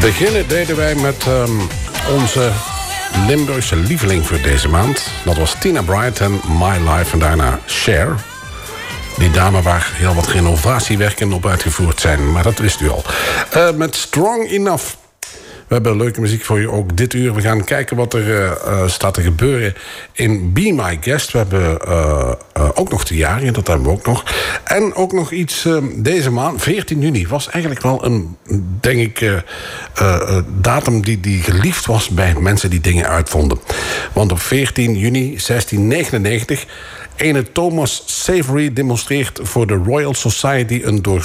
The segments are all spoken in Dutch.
Beginnen deden wij met onze Limburgse lieveling voor deze maand. Dat was Tina Bright en My Life en daarna Cher. Die dame waar heel wat renovatiewerken op uitgevoerd zijn. Maar dat wist u al. Met Strong Enough. We hebben leuke muziek voor je ook dit uur. We gaan kijken wat er staat te gebeuren in Be My Guest. We hebben ook nog de jaren, dat hebben we ook nog. En ook nog iets deze maand, 14 juni. Was eigenlijk wel een, denk ik, datum die geliefd was bij mensen die dingen uitvonden. Want op 14 juni 1699... ene Thomas Savery demonstreert voor de Royal Society een door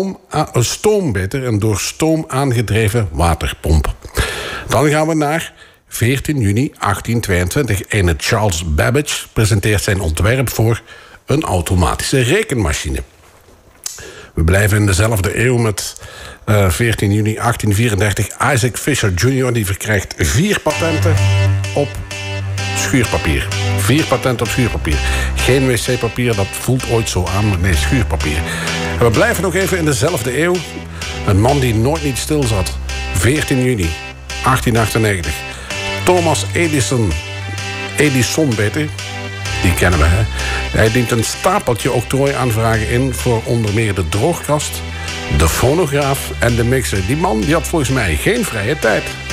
stoom aangedreven waterpomp. Dan gaan we naar 14 juni 1822. Ene Charles Babbage presenteert zijn ontwerp voor een automatische rekenmachine. We blijven in dezelfde eeuw met 14 juni 1834. Isaac Fisher Jr. die verkrijgt 4 patenten op schuurpapier. 4 patenten op schuurpapier. Geen wc-papier, dat voelt ooit zo aan, maar nee, schuurpapier. En we blijven nog even in dezelfde eeuw. Een man die nooit niet stil zat. 14 juni 1898. Thomas Edison beter. Die kennen we, hè. Hij dient een stapeltje octrooiaanvragen in voor onder meer de droogkast, de fonograaf en de mixer. Die man die had volgens mij geen vrije tijd.